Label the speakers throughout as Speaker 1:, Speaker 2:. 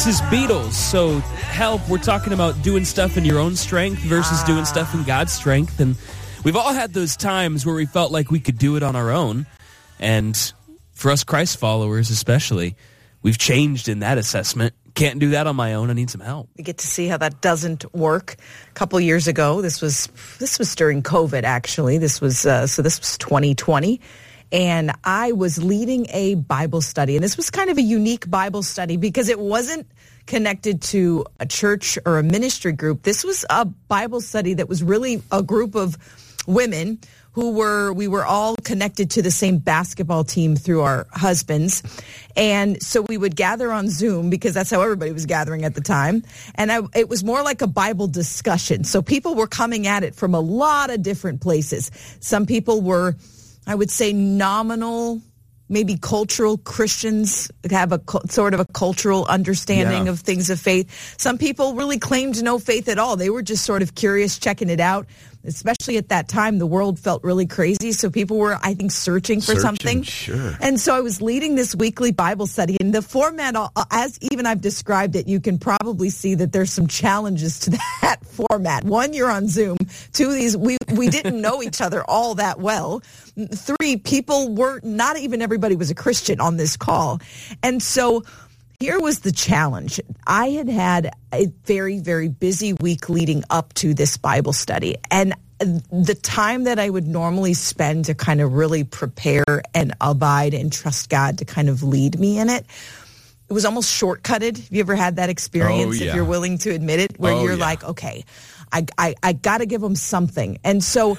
Speaker 1: This is Beatles. So, help, we're talking about doing stuff in your own strength versus doing stuff in God's strength. And we've all had those times where we felt like we could do it on our own. And for us Christ followers especially, we've changed in that assessment. Can't do that on my own. I need some help.
Speaker 2: We get to see how that doesn't work. A couple years ago, this was during COVID, actually. This was 2020. And I was leading a Bible study. And this was kind of a unique Bible study because it wasn't connected to a church or a ministry group. This was a Bible study that was really a group of women we were all connected to the same basketball team through our husbands. And so we would gather on Zoom because that's how everybody was gathering at the time. And it was more like a Bible discussion. So people were coming at it from a lot of different places. Some people were, I would say, nominal, maybe cultural Christians, have sort of a cultural understanding of things of faith. Some people really claimed no faith at all. They were just sort of curious, checking it out. Especially at that time, the world felt really crazy. So people were, I think, searching for something.
Speaker 3: Sure.
Speaker 2: And so I was leading this weekly Bible study. And the format, as even I've described it, you can probably see that there's some challenges to that format. One, you're on Zoom. Two, we didn't know each other all that well. Three, people not even everybody was a Christian on this call. And so here was the challenge. I had a very, very busy week leading up to this Bible study. And the time that I would normally spend to kind of really prepare and abide and trust God to kind of lead me in it, it was almost shortcutted. Have you ever had that experience, if you're willing to admit it, where you're like, okay, I got to give them something. And so...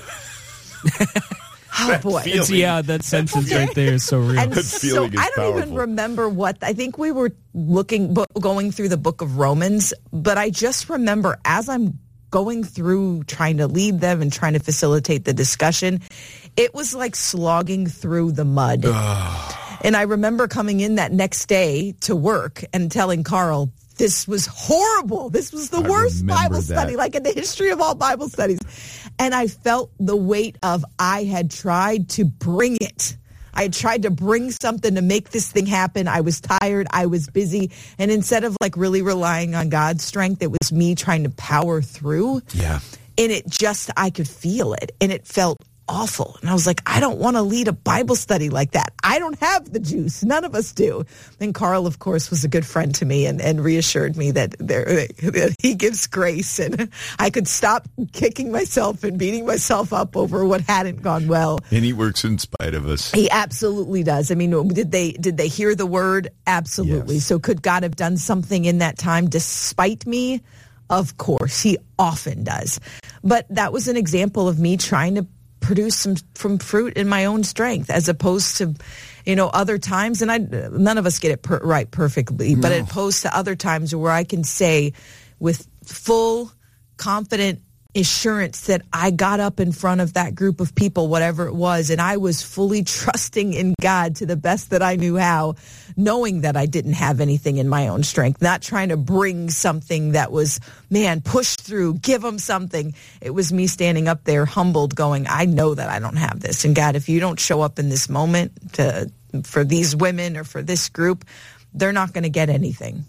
Speaker 2: Oh, boy.
Speaker 1: That sentence right there is so real.
Speaker 2: And so I don't even remember I think we were going through the book of Romans, but I just remember as I'm going through trying to lead them and trying to facilitate the discussion, it was like slogging through the mud. And I remember coming in that next day to work and telling Carl, this was horrible. This was the worst Bible study, like in the history of all Bible studies. And I felt the weight of I had tried to bring it. I had tried to bring something to make this thing happen. I was tired. I was busy. And instead of like really relying on God's strength, it was me trying to power through.
Speaker 3: Yeah.
Speaker 2: And I could feel it. And it felt awful. And I was like, I don't want to lead a Bible study like that. I don't have the juice. None of us do. And Carl, of course, was a good friend to me and reassured me that he gives grace and I could stop kicking myself and beating myself up over what hadn't gone well.
Speaker 3: And he works in spite of us.
Speaker 2: He absolutely does. I mean, did they hear the word? Absolutely.
Speaker 3: Yes.
Speaker 2: So could God have done something in that time despite me? Of course. He often does. But that was an example of me trying to produce some fruit in my own strength, as opposed to, other times. And none of us get it right perfectly, but as opposed to other times where I can say with full confident assurance that I got up in front of that group of people, whatever it was, and I was fully trusting in God to the best that I knew how, knowing that I didn't have anything in my own strength, not trying to bring something that was, push through, give them something. It was me standing up there humbled going, I know that I don't have this. And God, if you don't show up in this moment for these women or for this group, they're not going to get anything.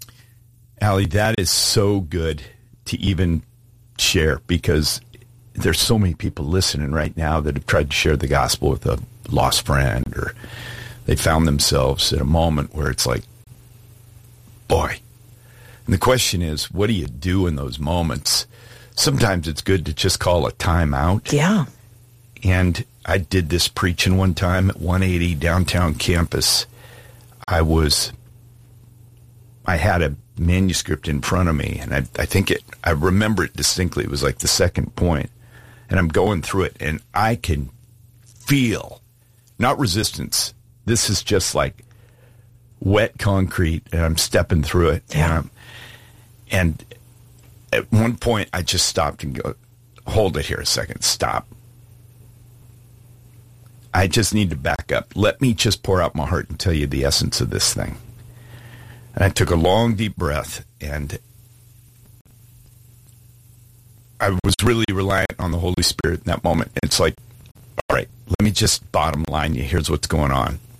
Speaker 3: Allie, that is so good to even share, because there's so many people listening right now that have tried to share the gospel with a lost friend, or they found themselves at a moment where it's like, boy. And the question is, what do you do in those moments? Sometimes it's good to just call a timeout.
Speaker 2: Yeah.
Speaker 3: And I did this preaching one time at 180 downtown campus. I had a manuscript in front of me, and I remember it distinctly. It was like the second point, and I'm going through it, and I can feel, not resistance. This is just like wet concrete, and I'm stepping through it.
Speaker 2: Yeah.
Speaker 3: And at one point, I just stopped and go, hold it here a second, stop. I just need to back up. Let me just pour out my heart and tell you the essence of this thing. And I took a long, deep breath, and I was really reliant on the Holy Spirit in that moment. It's like, all right, let me just bottom line you. Here's what's going on.